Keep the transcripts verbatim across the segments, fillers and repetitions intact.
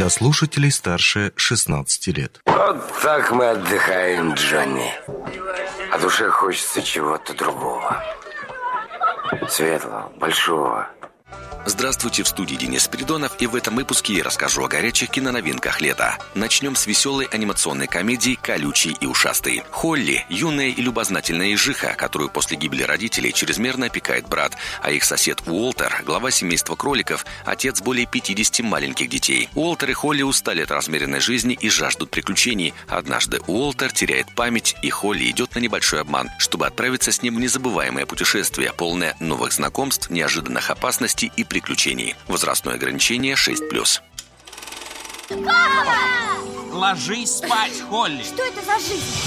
для слушателей старше шестнадцати лет. Вот так мы отдыхаем, Джонни. А душе хочется чего-то другого. Светлого, большого. Здравствуйте, в студии Денис Спиридонов, и в этом выпуске я расскажу о горячих киноновинках лета. Начнем с веселой анимационной комедии «Колючий и ушастый». Холли – юная и любознательная ежиха, которую после гибели родителей чрезмерно опекает брат, а их сосед Уолтер – глава семейства кроликов, отец более пятидесяти маленьких детей. Уолтер и Холли устали от размеренной жизни и жаждут приключений. Однажды Уолтер теряет память, и Холли идет на небольшой обман, чтобы отправиться с ним в незабываемое путешествие, полное новых знакомств, неожиданных опасностей и приключений. Возрастное ограничение шесть плюс. Папа! Ложись спать, Холли. Что это за жизнь?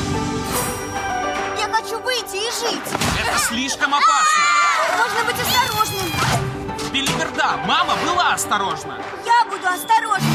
Я хочу выйти и жить. Это слишком опасно. Можно быть осторожным. Белиберда, мама была осторожна. Я буду осторожна.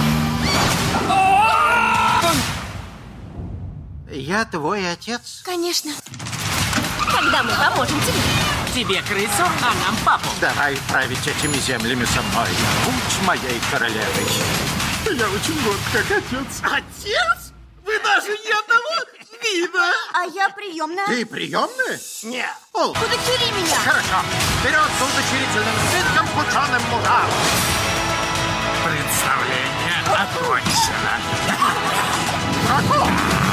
Я твой отец? Конечно. Когда мы поможем тебе? Тебе крысу, а нам папу. Давай править этими землями со мной. Будь моей королевой. Я очень горд, как отец. Отец? Вы даже ни одного вида. А я приемная. Ты приемная? Нет. О, Удочери меня. хорошо. Вперед с удочерительным свитком к ученым мурам. Представление окончено. Дракон!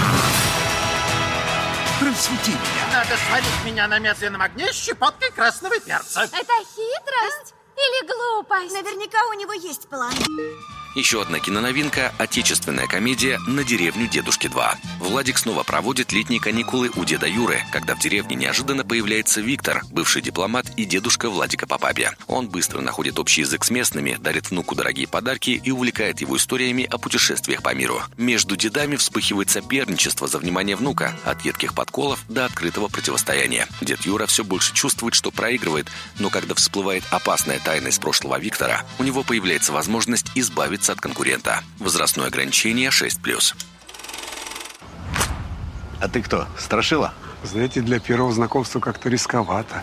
Просвети меня. Надо сварить меня на медленном огне с щепоткой красного перца. Это хитрость или глупость? Наверняка у него есть план. Еще одна киноновинка – отечественная комедия «На деревню дедушки два». Владик снова проводит летние каникулы у деда Юры, когда в деревне неожиданно появляется Виктор, бывший дипломат и дедушка Владика по папе. Он быстро находит общий язык с местными, дарит внуку дорогие подарки и увлекает его историями о путешествиях по миру. Между дедами вспыхивает соперничество за внимание внука, от едких подколов до открытого противостояния. Дед Юра все больше чувствует, что проигрывает, но когда всплывает опасная тайна из прошлого Виктора, у него появляется возможность избавиться от конкурента. Возрастное ограничение шесть плюс. А ты кто, страшила? Знаете, для первого знакомства как-то рисковато.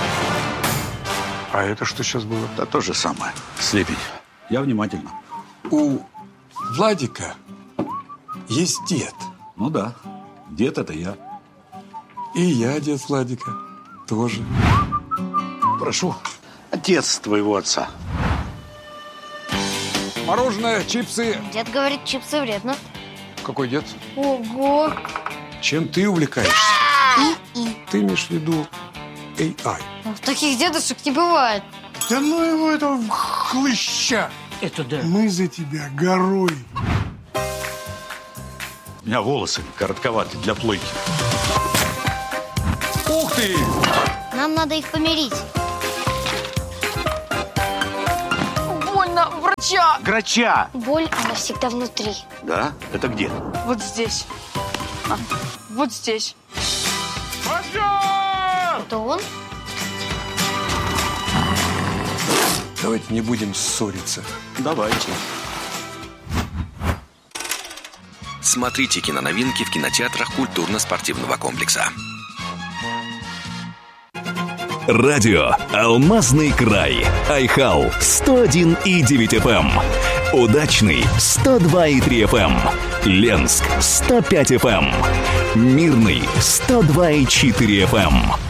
А это что сейчас было? Да то же самое. Слепень. Я внимательно. У Владика есть дед. Ну да, дед это я. И я дед Владика тоже. Прошу. Отец твоего отца. Мороженое, чипсы. Дед говорит, чипсы вредно. Какой дед? Ого! Чем ты увлекаешься? И-и. Ты имеешь в виду эй ай? Таких дедушек не бывает. Да ну его этого хлыща. Это да. Мы за тебя горой. У меня волосы коротковаты для плойки. Ух ты! Нам надо их помирить. Больно, врача! Грача! Боль, она всегда внутри. Да? Это где? Вот здесь. А, вот здесь. Это он? Давайте не будем ссориться. Давайте. Смотрите киноновинки в кинотеатрах культурно-спортивного комплекса. Радио «Алмазный край». Айхал сто один и девять эф эм. Удачный сто два и три эф эм. Ленск сто пять эф эм. Мирный сто два и четыре эф эм.